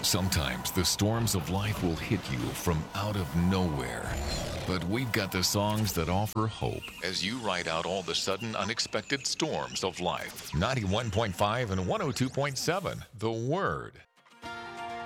Sometimes the storms of life will hit you from out of nowhere. But we've got the songs that offer hope as you ride out all the sudden unexpected storms of life. 91.5 and 102.7, The Word.